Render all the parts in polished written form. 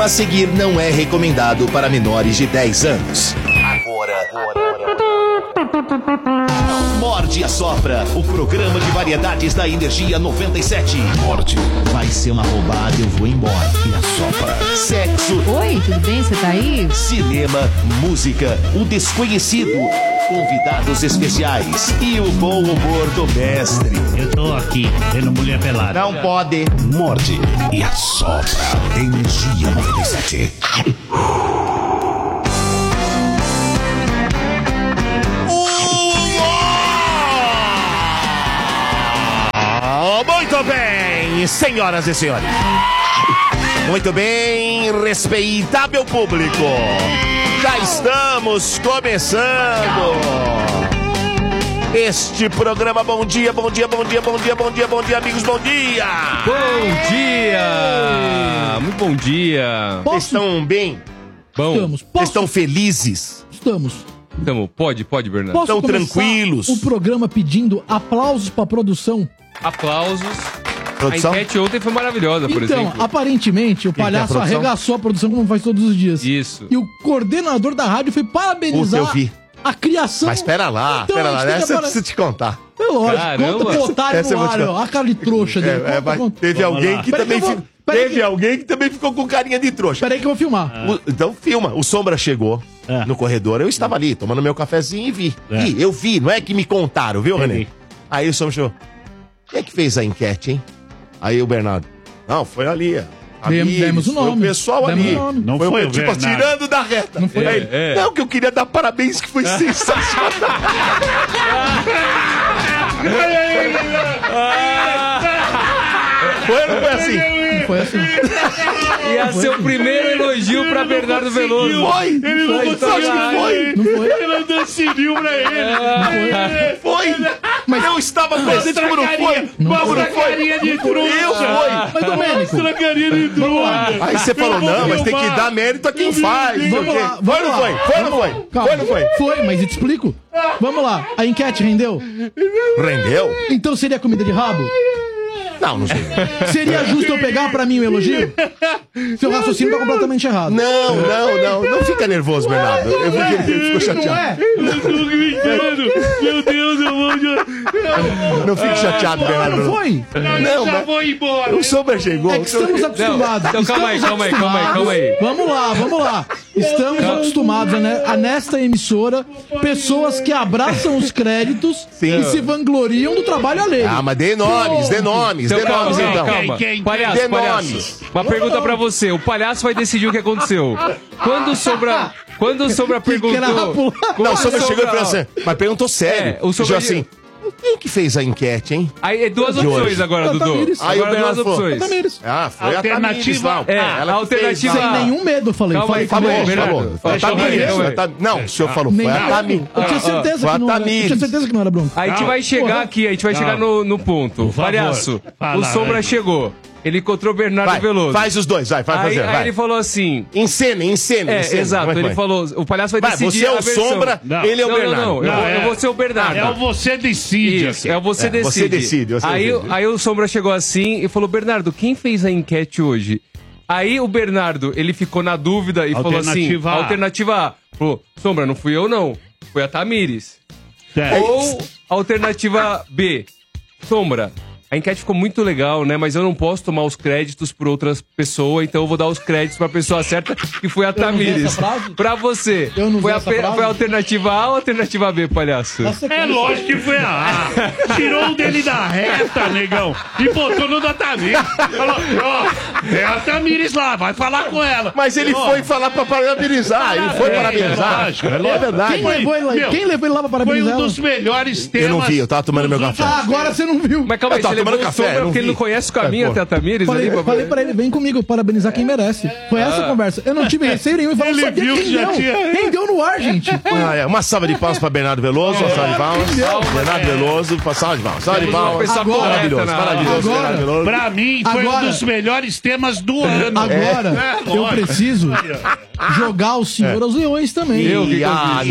A seguir não é recomendado para menores de 10 anos. Morde e Assopra, o programa de variedades da Energia 97. Morde. Vai ser uma roubada, eu vou embora. E assopra. Sexo. Oi, tudo bem? Você tá aí? Cinema, música, o desconhecido, convidados especiais e o bom humor do mestre. Eu tô aqui, vendo mulher pelada. Não pode. Morde e Assopra. Energia 97. Muito bem, senhoras e senhores. Muito bem, respeitável público. Já estamos começando este programa. Bom dia, bom dia, bom dia, bom dia, bom dia, bom dia, amigos, bom dia. Bom dia, muito bom dia. Vocês estão bem? Bom. Estamos. Vocês estão felizes? Estamos. Então, pode, Bernardo. Posso Estão tranquilos? O programa pedindo aplausos pra produção. Aplausos. Produção? A enquete ontem foi maravilhosa, por exemplo. Então, aparentemente, o palhaço arregaçou a produção como faz todos os dias. Isso. E o coordenador da rádio foi parabenizar Eu vi. a criação. Mas espera lá, Então, espera a lá. gente tem que Essa eu agora- preciso te contar. É lógico, Caramba. conta pro otário Essa eu no vou te ar, contar. ó, a cara de trouxa dele. Teve alguém que Peraí também que eu vou- peraí Teve que- alguém que também ficou com carinha de trouxa. Peraí que eu vou filmar. Então filma. O Sombra chegou no corredor. Eu estava ali, tomando meu cafezinho e vi. Eu vi, não é que me contaram, viu, René? Aí o Sombra chegou. Quem é que fez a enquete, hein? Aí o Bernardo. Não, foi ali. Demos o nome. Foi o pessoal Demos ali. o nome. Não foi o tipo, Bernardo. tirando da reta. Não foi Aí ele. ele, Não, que eu queria dar parabéns, que foi sensacional. Foi ou não foi assim? Não foi assim. Ia ser o primeiro elogio pra Bernardo Veloso. Foi! Ele não Foi, conseguiu. foi! Não foi. Ele decidiu pra ele. Foi! Mas eu estava presente, como não foi? Como não foi? Carinha de trouxa. Eu fui! Mas, Domênico, Mostra a carinha de trouxa. Aí você falou, não, mas tem que dar mérito a quem faz. Vamos lá, Foi vamos ou não lá. foi? Foi ou não foi? calma. Foi ou não foi? Foi, mas eu te explico. Vamos lá, a enquete rendeu? Rendeu? Então seria comida de rabo? Não, não sei. Seria justo eu pegar pra mim o elogio? Seu raciocínio tá completamente errado. Não fica nervoso, Bernardo. Eu vou dizer que ele ficou Não chateado. é? Eu tô gritando. Meu Deus, eu vou... Não fique chateado, Bernardo. Não foi? Não, Já mas vou embora. o Sombra chegou. É que estamos acostumados. Então, calma aí, Estamos calma aí. acostumados. Vamos lá. Estamos acostumados a nesta emissora, pessoas que abraçam os créditos e se vangloriam do trabalho alheio. Ah, mas dê nomes. Então, calma, então. calma. Quem? Palhaço, Dê palhaço. nomes. Uma pergunta pra você. O palhaço vai decidir o que aconteceu. Quando o Sombra perguntou... Não, o Sombra chegou e falou assim, mas perguntou sério. o Sombra- Assim, quem que fez a enquete, hein? Aí é duas De opções hoje. agora, Dudu. Tamires. Aí o Agora duas Bernardo falou, opções. Tamires. Ah, foi Alternativa. a Tamires lá. É, Ela que alternativa- fez lá. Sem nenhum medo, eu falei. Calma aí, Falei calma aí, também. Bernardo. Foi a Calma aí, Tamires. calma aí. Não, o senhor falou, foi a Nem- Tamires. Eu tinha certeza Foi a que não era. Eu Tamires. tinha certeza que não era bronca. A gente vai chegar aqui, a gente vai chegar no ponto. Por favor. Palhaço, Fala, o Sombra vai. chegou. Ele encontrou o Bernardo Vai, Veloso. faz os dois, vai Aí, fazer, aí vai. ele falou assim... Encena. exato, Como é que ele vai? falou... O palhaço vai Vai, decidir você é a o versão. Sombra, Não. ele é o Bernardo. Não, eu vou ser o Bernardo. É o você decide. Isso, aqui. é o você decide. você decide, você aí, decide. aí o Sombra chegou assim e falou, Bernardo, quem fez a enquete hoje? Aí o Bernardo, ele ficou na dúvida e falou assim, Alternativa A. alternativa A. Falou, Sombra, não fui eu não, foi a Tamires. Certo. Ou alternativa B, Sombra. A enquete ficou muito legal, né? Mas eu não posso tomar os créditos por outras pessoas, então eu vou dar os créditos pra pessoa certa, que foi a não vi Tamires. essa frase. Pra você, Eu não foi vi a, essa frase. foi a alternativa A ou a alternativa B, palhaço? É lógico que foi a A. Tirou o dele da reta, negão, e botou no da Tamires. Falou, ó, é a Tamires lá, vai falar com ela. Mas ele Ó, foi falar pra parabenizar, ele foi parabenizar. lógico, É verdade. Quem levou ele lá pra Foi parabenizar um ela? dos melhores temas. Eu não vi, eu tava tomando meu café. Ah, agora você não viu. Mas calma aí, Eu tava você levou tomando o café, Sombra eu não porque ele vi. não conhece o caminho até a Tamires Falei, ali? falei pra ele, vem comigo parabenizar quem merece. Foi essa a conversa. Eu não tive receio nenhum e falei, Ele sabia viu quem que já deu. tinha- Quem deu no ar, gente? Uma salva de palmas pra Bernardo Veloso, uma salva de palmas. Bernardo Veloso, uma salva de palmas. Salva de Temos uma palmas. pessoa Agora- Maravilhoso, correta na- maravilhoso. Agora- Bernardo Veloso. Pra mim, foi Agora- um dos melhores temas do ano. Agora, eu lógico. preciso jogar o senhor aos leões também. Ih,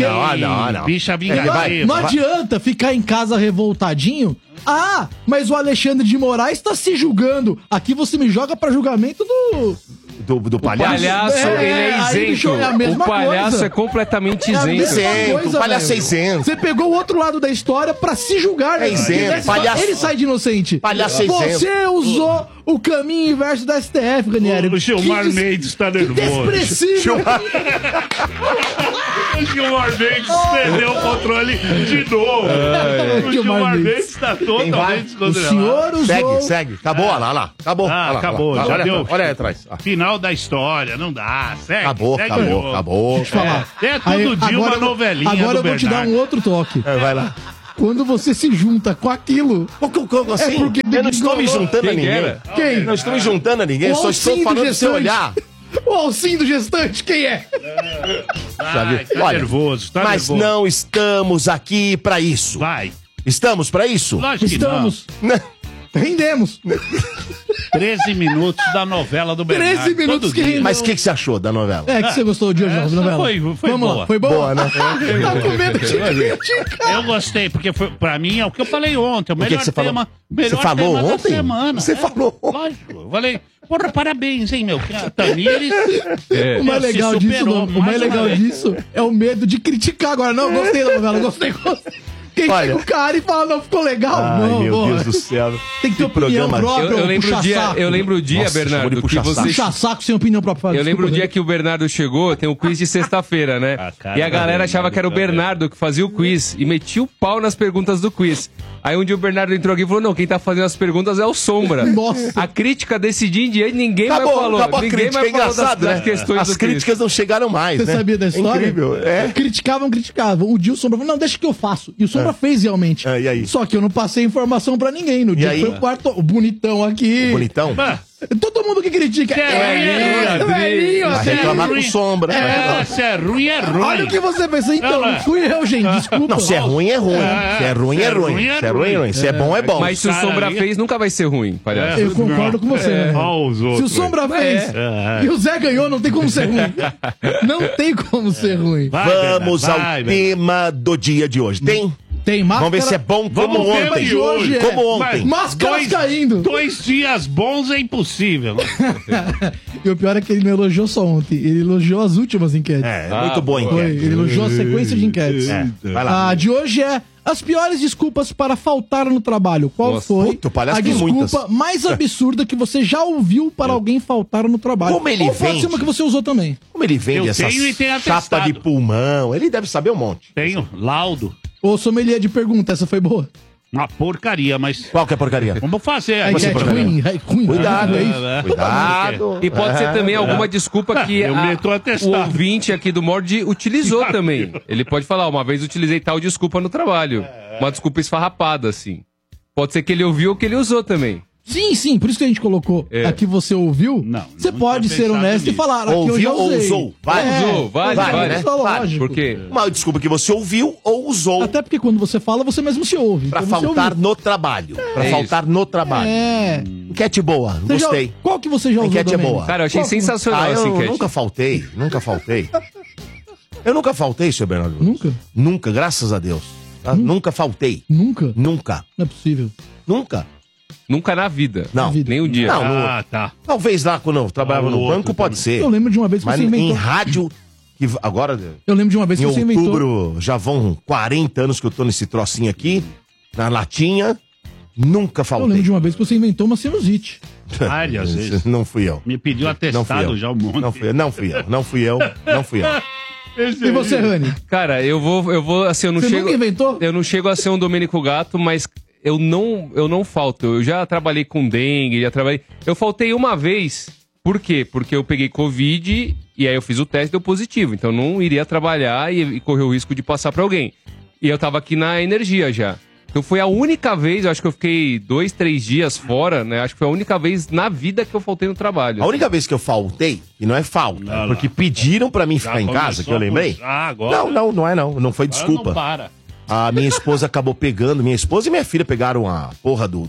não. Bicha vai. vingativa. Não adianta ficar em casa revoltadinho. Ah, mas o Alexandre de Moraes tá se julgando. Aqui você me joga pra julgamento Do palhaço? O palhaço, ele é aí, bicho, isento. é a mesma O palhaço coisa. é completamente É a isento. mesma Isento, coisa, o palhaço velho. é isento. Você pegou o outro lado da história pra se julgar, né? É isento, Porque palhaço- Ele sai de inocente. Palhaço é isento. Você usou o caminho inverso da STF, Ranieri. O Gilmar Que des- Mendes tá Que nervoso. desprezível. O Gilmar Mendes perdeu o controle de novo. O Gilmar Mendes tá vai? totalmente O descontrolado. senhor usou... Segue. Acabou, olha lá. Acabou. Ah, olha lá, acabou, olha lá. já Olha, deu. olha aí atrás. Ah, Final da história, não dá. Segue, Acabou, segue o acabou, jogo. acabou. Deixa eu falar. É todo dia uma novelinha Agora do eu vou te dar Bernardo. um outro toque. Vai lá. Quando você se junta com aquilo... Assim, porque eu não estou me juntando a Quem ninguém. era? Quem? Não estou me juntando a ninguém, O só estou Alcindo falando pra você gestante. olhar. O Alcinho do gestante, quem é? Já viu? Ai, tá Olha, nervoso, tá Mas nervoso. não estamos aqui pra isso. Vai. Estamos pra isso? Lógico que Estamos. Rendemos. não. 13 minutos da novela do Bernardo. 13 minutos todo que dia. rende. Mas o que você achou da novela? É, que você gostou de hoje da novela? foi Vamos boa. lá, foi boa? Boa, né? Tá com medo de criticar. Eu gostei, porque foi, pra mim é o que eu falei ontem. O que melhor que você falou? tema, melhor Você falou tema da ontem? semana. Você falou ontem? Lógico. Eu falei, porra, parabéns, hein, meu. Que a Tamires O mais se legal disso, superou o mais mais uma legal vez. disso é o medo de criticar agora. Não, gostei da novela, gostei. Quem Olha. chega o cara e fala, não, ficou legal? Ai, não, meu pô. Deus do céu. Tem que ter Que opinião programa- própria, Eu lembro o dia, puxa-saco. eu lembro o dia, Nossa, chamou de Bernardo, que puxa-saco. você... Puxa saco sem opinião própria. Eu lembro o Desculpa, dia que o Bernardo chegou, tem um quiz de sexta-feira, né? A cara E a do galera achava que era o Bernardo, Bernardo que fazia o quiz e metia o pau nas perguntas do quiz. Aí um dia o Bernardo entrou aqui e falou: não, quem tá fazendo as perguntas é o Sombra. Nossa. A crítica desse dia em diante ninguém mais Acabou falou. a Ninguém crítica, é mais falou engraçado, das né? questões As do quiz. críticas não chegaram mais, Você né? sabia da história? Incrível, é. Criticavam. O Gil Sombra falou, não, deixa que eu faço. E o Sombra fez realmente. E aí? Só que eu não passei informação pra ninguém. No dia aí? que foi o quarto, o bonitão aqui. Bonitão? Ah, Todo mundo que critica. velhinho, Vai reclamar com Sombra. vai reclamar. se é ruim, é ruim. Olha o que você pensa. Então, Não, não fui eu, gente. Desculpa. Não, se é ruim, é ruim. Se é ruim, é ruim. Se é ruim, é ruim. Se é bom, é bom. Mas se o Cara, Sombra aí- fez, nunca vai ser ruim, palhaço. Eu concordo com você, né? Olha os Se o outros. Sombra fez e o Zé ganhou, não tem como ser ruim. Não tem como ser ruim. Vai, Vamos Bernardo, ao vai, Bernardo. tema do dia de hoje. Tem? Tem máscara. Vamos ver se é bom como Vamos ver ontem. de hoje, Como é. ontem. Máscaras caindo. 2 dias bons é impossível. E o pior é que ele não elogiou só ontem. Ele elogiou as últimas enquetes. É, muito boa a Foi, enquete. ele elogiou a sequência de enquetes. É, vai lá. A de hoje é as piores desculpas para faltar no trabalho. Qual Nossa, foi puta, o palhaço a tem desculpa muitas. mais absurda que você já ouviu para alguém faltar no trabalho? Como ele Ou pode vende? ser uma que você usou também. Como ele vende Eu essas tenho e tenho chapa atestado. de pulmão? Ele deve saber um monte. Tenho laudo. Ô, sommelier de pergunta, essa foi boa? Uma porcaria, mas Qual que é a porcaria? vamos fazer A aí. Você enquete porcaria. ruim, ruim. Cuidado, é hein? isso. Cuidado. E pode ser também alguma desculpa que Eu meto o atestado. ouvinte aqui do Mord utilizou também. Ele pode falar, uma vez utilizei tal desculpa no trabalho. Uma desculpa esfarrapada, assim. Pode ser que ele ouviu ou que ele usou também. Sim, sim, por isso que a gente colocou aqui você ouviu. Não, você não pode tinha ser pensado honesto e nisso. falar, aqui eu Ouviu já ou usei. usou? Vai. Usou, vale, vale, Isso é lógico. Por quê? Uma desculpa que você ouviu ou usou Até porque quando você fala, você mesmo se ouve. pra Então você faltar ouviu. no trabalho. Pra É faltar no trabalho. É. Enquete boa, Você já- gostei. qual que você já A usou, enquete é Domênico? boa. Cara, eu achei Qual que- sensacional Ah, essa eu enquete. nunca faltei, nunca faltei. Eu nunca faltei, senhor Bernardo. Nunca? Nunca, graças a Deus. Tá? Nunca faltei. Nunca? Nunca. Não é possível. Nunca. Nunca na vida. Não. Na vida. Nem um dia. Não, Ah, tá. Talvez lá quando eu trabalhava Ah, o no outro banco, pode ser. Eu lembro de uma vez que Mas você inventou. em rádio, que agora, Eu lembro de uma vez em que você inventou. outubro, já vão 40 anos que eu tô nesse trocinho aqui, na latinha, nunca Eu faltei. lembro de uma vez que você inventou uma sinusite. Várias vezes. Não fui eu. Me pediu Não fui atestado eu. já um monte. Não fui eu. Não fui eu. Não fui eu. Não fui eu. E você, Rani? Cara, eu vou, assim, eu não Você chego. nunca inventou? Eu não chego a ser um Domênico Gato, mas eu não falto. Eu já trabalhei com dengue, já trabalhei. Eu faltei uma vez. Por quê? Porque eu peguei Covid e aí eu fiz o teste e deu positivo. Então eu não iria trabalhar e correr o risco de passar pra alguém. E eu tava aqui na energia já. Então foi a única vez, eu acho que eu fiquei 2, 3 dias fora, né? Acho que foi a única vez na vida que eu faltei no trabalho. A única vez que eu faltei, e não é falta, Não, porque pediram pra mim ficar em casa, que eu lembrei. Ah, agora. Não é não. Não foi Agora desculpa. Não para. A minha esposa acabou pegando, minha esposa e minha filha pegaram a porra do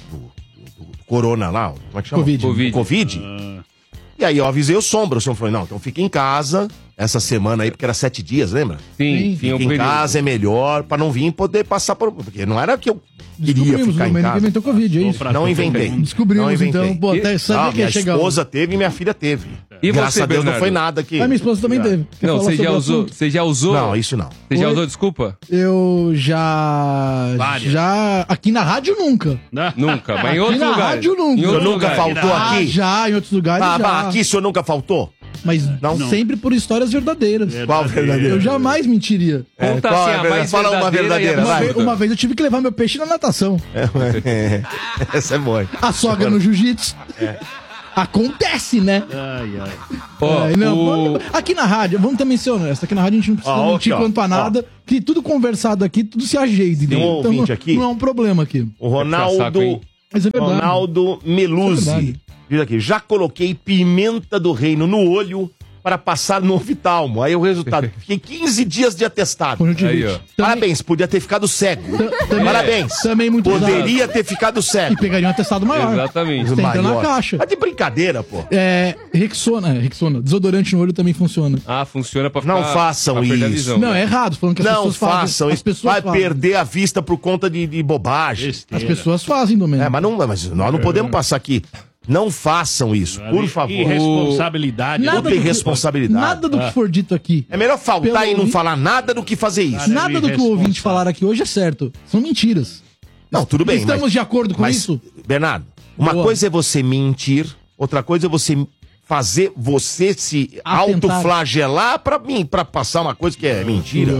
corona lá, como é que chama? Covid. Covid. Covid. E aí eu avisei o Sombra falou, não, então fica em casa, essa semana aí, porque era 7 dias, lembra? Sim, Fica em casa é melhor, pra não vir poder passar por... Porque não era que eu queria ficar em casa. Inventou Covid, é isso? Não inventei. Descobrimos, Não inventei. então. Pô, até sabia que ia minha chegar. esposa teve e minha filha teve. E Graças você, a Deus não Bernardo? foi nada que... A minha esposa também teve. Quer Não, falar você sobre já o usou? assunto? Você já usou? Não, isso não. Você já Oi? usou desculpa? Eu já... Várias. Já... Aqui na rádio, nunca. Nunca, mas em Aqui outros na lugares. rádio, nunca. Em O senhor outros nunca lugares. faltou aqui? Já, em outros lugares, já. Aqui o senhor nunca faltou? Mas Não? sempre por histórias verdadeiras. Qual verdadeira? Eu jamais mentiria. Conta qual assim, é a a verdade? mais Fala uma verdadeira, verdadeira e a vai. absurda. Uma vez eu tive que levar meu peixe na natação. Essa é boa. A sogra no jiu-jitsu. Acontece, né? Ai, ai. Ó, Não, aqui na rádio, vamos também ser honestos, aqui na rádio a gente não precisa Ó, mentir aqui, ó. quanto a nada, que tudo conversado aqui, tudo se ajeita, Tem um entendeu? ouvinte não, aqui. não é um problema aqui. O Saco, Ronaldo... hein? Mas é verdade. Ronaldo Isso é Meluzzi. verdade. Diz aqui, já coloquei pimenta do reino no olho para passar no oftalmo. Aí o resultado, fiquei 15 dias de atestado. Conjuntivite. Aí, ó. Também- Parabéns, podia ter ficado cego. também- Parabéns. Também muito Poderia ter ficado E cego. pegaria um atestado maior. Exatamente. Tenta na Maior. caixa. Tá de brincadeira, pô. Rexona. Desodorante no olho também funciona. Ah, funciona pra ficar... Não façam pra perder a isso. visão. Não, é errado, falando que as Não pessoas fazem. façam As isso. pessoas Vai fazem. perder a vista por conta de bobagem. As pessoas fazem, Domênico. Mas nós não podemos passar aqui. Não façam isso, por favor. Irresponsabilidade. Não tem responsabilidade. Nada do que for dito aqui. É melhor faltar Pelo e não ouvinte- falar nada do que fazer isso. Nada do que o ouvinte falar aqui hoje é certo. São mentiras. Não, tudo bem. Estamos mas- de acordo com mas, isso? Bernardo, uma Boa. coisa é você mentir, outra coisa é você fazer você se Atentar. autoflagelar pra passar uma coisa que é mentira.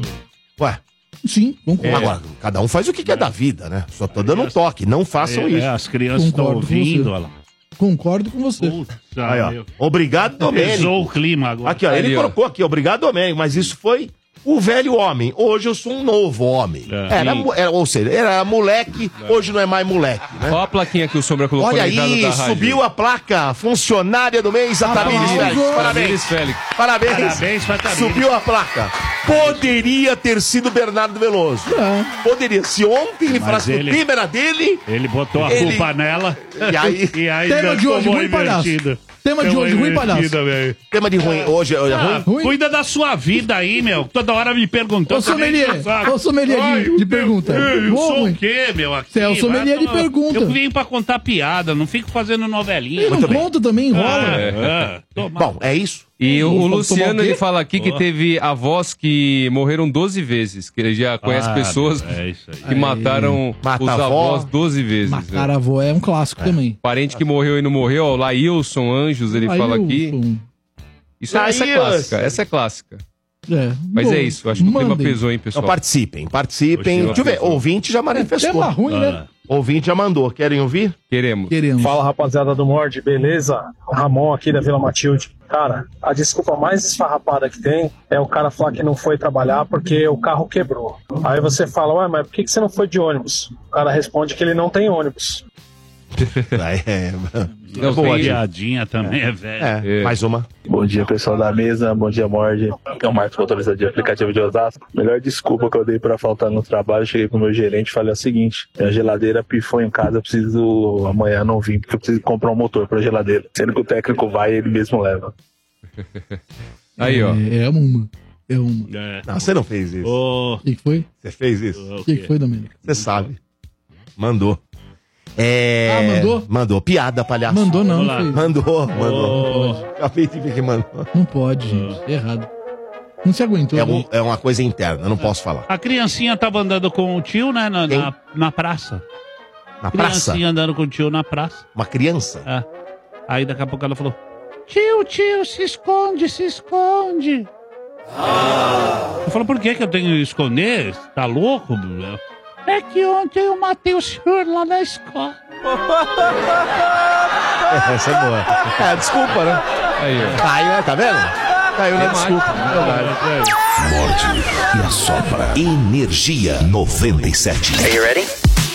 Ué, Sim, concordo. agora, cada um faz o que quer da vida, né? Só tô dando um toque, não façam isso. As crianças estão Concordo com ouvindo, você. olha lá. Concordo com você. Aí, ó. Obrigado, Domênico. Pesou o clima agora. Aqui, ó, ele Ali, ó. colocou aqui, obrigado, Domênico, mas isso foi o velho homem. Hoje eu sou um novo homem. Ou seja, era moleque, hoje não é mais moleque, né? Ó a plaquinha que o Sombra colocou Olha na entrada aí, da rádio. subiu a placa. Funcionária do mês, a Tamires Aplausos. Félix. Parabéns. Tamires Félix. Parabéns. Parabéns pra Tamires. Subiu a placa. Poderia ter sido Bernardo Veloso. Poderia. Se ontem ele falasse que o ele- time era dele, Ele botou a Ele- culpa nela. e aí, E aí Tema de hoje, tomou ruim palhaço. invertida. Tema de hoje, ruim palhaço. velho. tema de ruim. Hoje é Ah, ruim? Ruim? cuida da sua vida aí, meu. Toda hora me perguntando. Ô, sommelier, ô, sommelier de pergunta. Eu Boa, sou ruim. o quê, meu? Aqui, Você é o sommelier de vai- pergunta. Eu vim pra contar piada, não fico fazendo novelinha. Ele não conta também, enrola. Toma. Bom, é isso. E o Vamos tomar Luciano, o quê? ele fala aqui que teve avós que morreram 12 vezes. Que ele já conhece pessoas É isso aí. que mataram Mata os a avó. avós 12 vezes. Matar a avó é um clássico também. Parente que morreu e não morreu, ó, o Laílson Anjos, ele Aí fala eu- aqui. Essa é Laílson. clássica, essa é clássica. Mas Bom, é isso, acho que o clima mandem. pesou, hein, Então pessoal. participem. Hoje Deixa eu ver, pessoal. ouvinte já manifestou. Tema ruim, né? Ouvinte já mandou. Querem ouvir? Queremos. Queremos. Fala, rapaziada do Mord, beleza? Ramon aqui da Vila Matilde. Cara, a desculpa mais esfarrapada que tem é o cara falar que não foi trabalhar porque o carro quebrou. Aí você fala, ué, mas por que você não foi de ônibus? O cara responde que ele não tem ônibus. Não, boa, tem- Piadinha também é velho. Mais uma. Bom dia, pessoal da mesa. Bom dia, Mord. É o Marcos, motorista de aplicativo de Osasco. Melhor desculpa que eu dei pra faltar no trabalho. Cheguei pro meu gerente e falei o seguinte: minha geladeira pifou em casa, eu preciso amanhã não vir, porque eu preciso comprar um motor pra geladeira. Sendo que o técnico vai e ele mesmo leva. Aí, ó. É uma. É uma. Não, você não fez isso. O que foi? Você fez isso? O que foi, Domênico? Você sabe. Mandou. Mandou? Mandou. Piada, palhaço. Mandou não, Vamos lá. fez. Mandou. Acabei de ver que mandou. Não pode, gente. É errado. Não se aguentou. né? É uma coisa interna, eu não posso falar. A criancinha tava andando com o tio, né, na praça. Na praça? Criancinha andando com o tio na praça. Uma criança? É. Aí daqui a pouco ela falou: Tio, se esconde, se esconde. Eu falo, por que eu tenho que esconder? Você tá louco? Meu? É que ontem eu matei o senhor lá na escola. Essa é boa. É, desculpa, né? Aí, ó. Caiu, tá vendo? Caiu na desculpa. Morde e assopra. Energia 97. Are you ready?